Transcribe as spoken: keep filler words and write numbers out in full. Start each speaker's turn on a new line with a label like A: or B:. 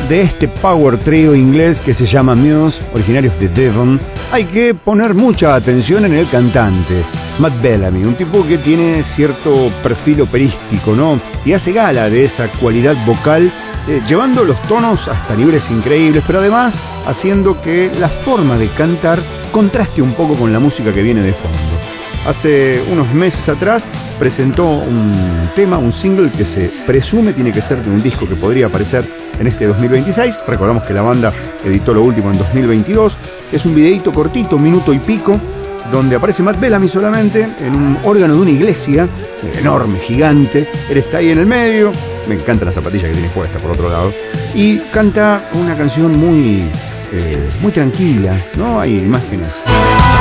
A: de este power trio inglés que se llama Muse, originarios de Devon, hay que poner mucha atención en el cantante, Matt Bellamy, un tipo que tiene cierto perfil operístico, ¿no? Y hace gala de esa cualidad vocal, eh, llevando los tonos hasta niveles increíbles, pero además haciendo que la forma de cantar contraste un poco con la música que viene de fondo. Hace unos meses atrás presentó un tema, un single que se presume tiene que ser de un disco que podría aparecer en este dos mil veintiséis. Recordamos que la banda editó lo último en dos mil veintidós. Es un videíto cortito, un minuto y pico, donde aparece Matt Bellamy solamente en un órgano de una iglesia enorme, gigante. Él está ahí en el medio, me encantan las zapatillas que tiene puesta por otro lado, y canta una canción muy, eh, muy tranquila, ¿no? Hay imágenes